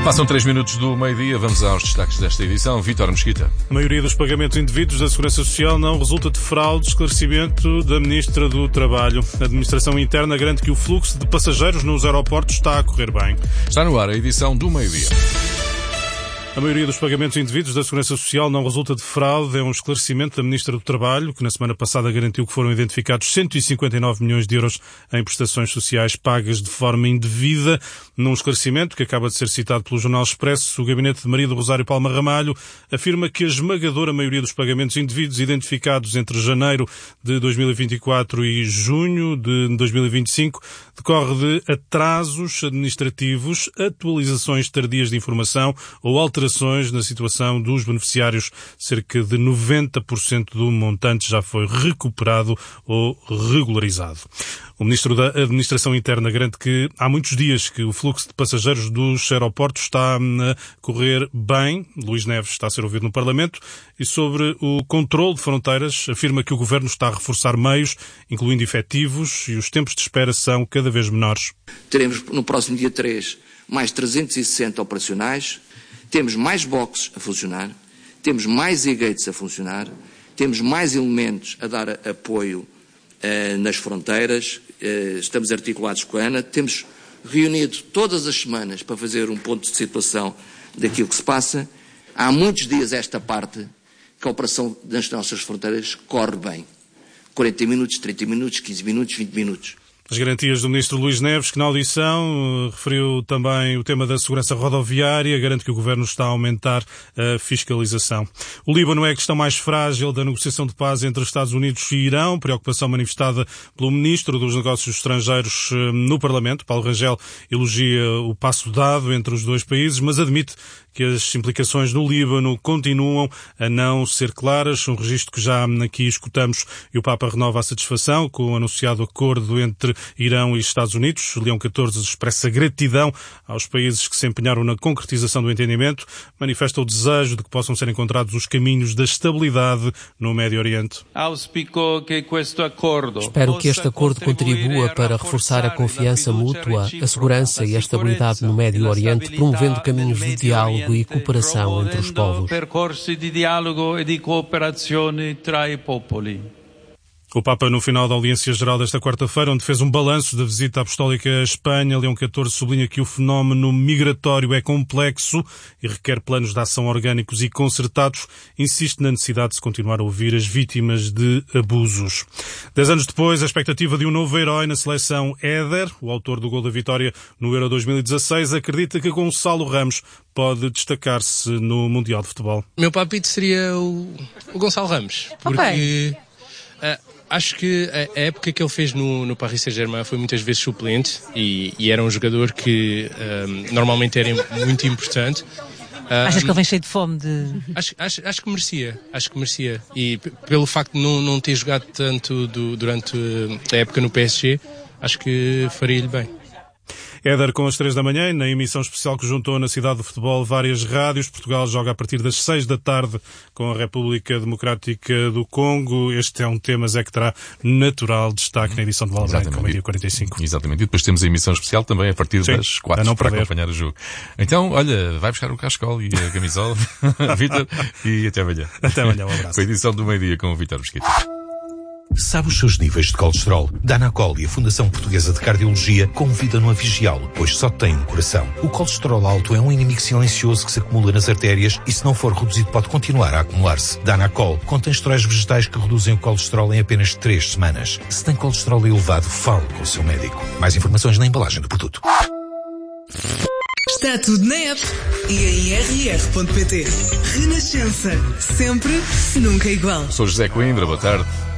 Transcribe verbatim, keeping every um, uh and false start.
Passam três minutos do meio-dia, vamos aos destaques desta edição. Vítor Mesquita. A maioria dos pagamentos indevidos da Segurança Social não resulta de fraude, esclarecimento da Ministra do Trabalho. A Administração Interna garante que o fluxo de passageiros nos aeroportos está a correr bem. Está no ar a edição do meio-dia. A maioria dos pagamentos indevidos da Segurança Social não resulta de fraude. É um esclarecimento da Ministra do Trabalho, que na semana passada garantiu que foram identificados cento e cinquenta e nove milhões de euros em prestações sociais pagas de forma indevida. Num esclarecimento que acaba de ser citado pelo Jornal Expresso, o gabinete de Maria do Rosário Palma Ramalho afirma que a esmagadora maioria dos pagamentos indevidos identificados entre janeiro de dois mil e vinte e quatro e junho de dois mil e vinte e cinco decorre de atrasos administrativos, atualizações tardias de informação ou alterações na situação dos beneficiários. Cerca de noventa por cento do montante já foi recuperado ou regularizado. O Ministro da Administração Interna garante que há muitos dias que o fluxo de passageiros dos aeroportos está a correr bem. Luís Neves está a ser ouvido no Parlamento. E sobre o controle de fronteiras, afirma que o Governo está a reforçar meios, incluindo efetivos, e os tempos de espera são cada vez menores. Teremos no próximo dia três mais trezentos e sessenta operacionais. Temos mais boxes a funcionar, temos mais e-gates a funcionar, temos mais elementos a dar apoio uh, nas fronteiras, uh, estamos articulados com a ANA, temos reunido todas as semanas para fazer um ponto de situação daquilo que se passa. Há muitos dias esta parte que a operação nas nossas fronteiras corre bem. quarenta minutos, trinta minutos, quinze minutos, vinte minutos. As garantias do Ministro Luís Neves, que na audição referiu também o tema da segurança rodoviária, garante que o Governo está a aumentar a fiscalização. O Líbano é a questão mais frágil da negociação de paz entre Estados Unidos e Irão, preocupação manifestada pelo Ministro dos Negócios Estrangeiros no Parlamento. Paulo Rangel elogia o passo dado entre os dois países, mas admite que as implicações no Líbano continuam a não ser claras, um registro que já aqui escutamos, e o Papa renova a satisfação com o anunciado acordo entre Irão e Estados Unidos. Leão catorze expressa gratidão aos países que se empenharam na concretização do entendimento, manifesta o desejo de que possam ser encontrados os caminhos da estabilidade no Médio Oriente. Espero que este acordo contribua para reforçar a confiança mútua, a segurança e a estabilidade no Médio Oriente, promovendo caminhos de diálogo e cooperação entre os povos. O Papa, no final da audiência geral desta quarta-feira, onde fez um balanço da visita apostólica à Espanha, Leão catorze sublinha que o fenómeno migratório é complexo e requer planos de ação orgânicos e concertados. Insiste na necessidade de se continuar a ouvir as vítimas de abusos. Dez anos depois, a expectativa de um novo herói na seleção. Éder, o autor do gol da vitória no Euro dois mil e dezasseis, acredita que Gonçalo Ramos pode destacar-se no Mundial de Futebol. Meu palpite seria o, o Gonçalo Ramos, porque... Okay. Uh, Acho que a época que ele fez no, no Paris Saint-Germain foi muitas vezes suplente e, e era um jogador que um, normalmente era muito importante. Um, Achas que ele vem cheio de fome de... Acho, acho, acho que merecia, acho que merecia. E p- pelo facto de não, não ter jogado tanto do, durante a época no P S G, acho que faria-lhe bem. Éder com as três da manhã, na emissão especial que juntou na cidade do futebol várias rádios. Portugal joga a partir das seis da tarde com a República Democrática do Congo. Este é um tema, Zé, que terá natural destaque na edição de Bola Branca, meio-dia quarenta e cinco. Exatamente. E depois temos a emissão especial também a partir Sim, das quatro para acompanhar o jogo. Então, olha, vai buscar o cascol e a camisola, Vítor, e até amanhã. Até amanhã, um abraço. Foi a edição do meio-dia com o Vítor Mesquita. Sabe os seus níveis de colesterol? Danacol e a Fundação Portuguesa de Cardiologia convidam-no a vigiá-lo, pois só tem um coração. O colesterol alto é um inimigo silencioso que se acumula nas artérias e, se não for reduzido, pode continuar a acumular-se. Danacol contém esteróis vegetais que reduzem o colesterol em apenas três semanas. Se tem colesterol elevado, fale com o seu médico. Mais informações na embalagem do produto. Está tudo na app e em r r ponto p t. Renascença. Sempre, nunca igual. Sou José Coimbra, boa tarde.